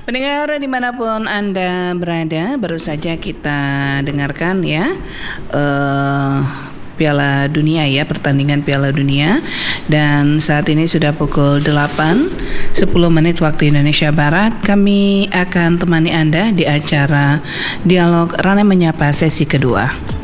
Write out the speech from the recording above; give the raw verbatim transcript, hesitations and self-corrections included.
Pendengar dimanapun Anda berada, baru saja kita dengarkan ya uh, Piala Dunia ya, pertandingan Piala Dunia. Dan saat ini sudah pukul delapan sepuluh menit waktu Indonesia Barat. Kami akan temani Anda di acara Dialog Rana Menyapa sesi kedua.